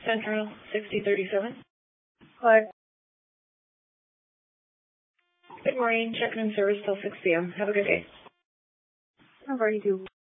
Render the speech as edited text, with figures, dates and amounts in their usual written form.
Central 6037. Hi. Good morning. Check-in service till 6 p.m. Have a good day. I'm ready to